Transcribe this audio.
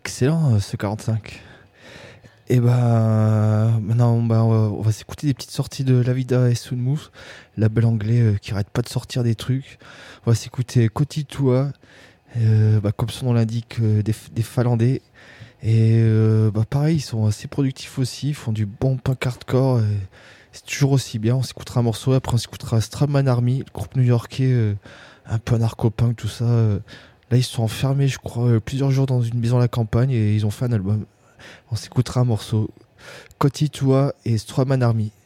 excellent ce 45. Et maintenant on va s'écouter des petites sorties de La Vida et Sounmouth, label anglais qui arrête pas de sortir des trucs. On va s'écouter Kotitua, comme son nom l'indique, des Finlandais. Et pareil, ils sont assez productifs aussi, ils font du bon punk hardcore. C'est toujours aussi bien. On s'écoutera un morceau, après on s'écoutera Strawman Army, le groupe new-yorkais, un peu anarcho-punk, tout ça. Là, ils se sont enfermés, je crois, plusieurs jours dans une maison à la campagne et ils ont fait un album. On s'écoutera un morceau. Kotitua et Strawman Army.